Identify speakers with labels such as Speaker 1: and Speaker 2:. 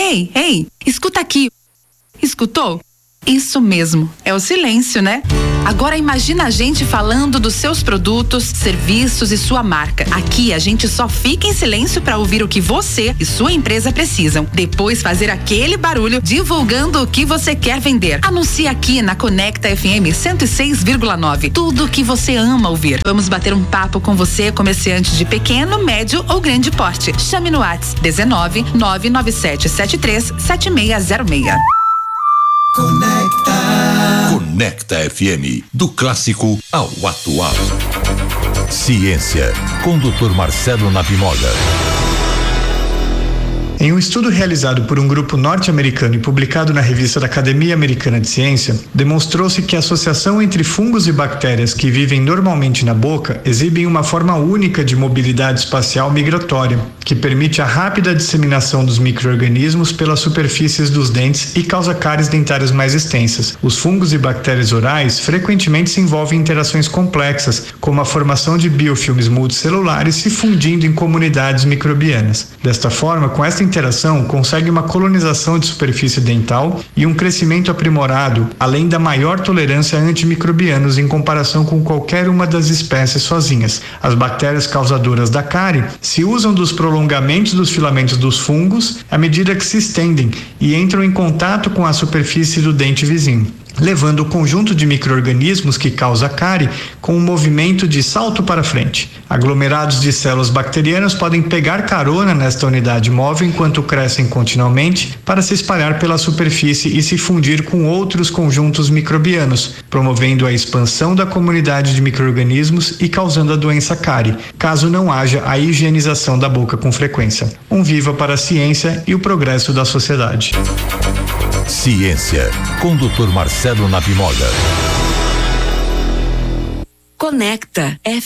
Speaker 1: Ei, ei, escuta aqui. Escutou? Isso mesmo, é o silêncio, né? Agora imagina a gente falando dos seus produtos, serviços e sua marca. Aqui a gente só fica em silêncio para ouvir o que você e sua empresa precisam. Depois fazer aquele barulho divulgando o que você quer vender. Anuncie aqui na Conecta FM 106,9. Tudo o que você ama ouvir. Vamos bater um papo com você, comerciante de pequeno, médio ou grande porte. Chame no WhatsApp 19 99773 7606.
Speaker 2: Conecta FM, do clássico ao atual. Ciência, com Dr. Marcelo Napimoga.
Speaker 3: Em um estudo realizado por um grupo norte-americano e publicado na revista da Academia Americana de Ciência, demonstrou-se que a associação entre fungos e bactérias que vivem normalmente na boca exibem uma forma única de mobilidade espacial migratória, que permite a rápida disseminação dos micro-organismos pelas superfícies dos dentes e causa cáries dentárias mais extensas. Os fungos e bactérias orais frequentemente se envolvem em interações complexas, como a formação de biofilmes multicelulares se fundindo em comunidades microbianas. Desta forma, com esta interação, consegue uma colonização de superfície dental e um crescimento aprimorado, além da maior tolerância a antimicrobianos em comparação com qualquer uma das espécies sozinhas. As bactérias causadoras da cárie se usam dos prolongamentos dos filamentos dos fungos à medida que se estendem e entram em contato com a superfície do dente vizinho, levando o conjunto de micro-organismos que causa cárie com um movimento de salto para frente. Aglomerados de células bacterianas podem pegar carona nesta unidade móvel enquanto crescem continuamente para se espalhar pela superfície e se fundir com outros conjuntos microbianos, promovendo a expansão da comunidade de micro-organismos e causando a doença cárie, caso não haja a higienização da boca com frequência. Um viva para a ciência e o progresso da sociedade.
Speaker 2: Ciência, com Dr. Marcelo Napimoga.
Speaker 4: Conecta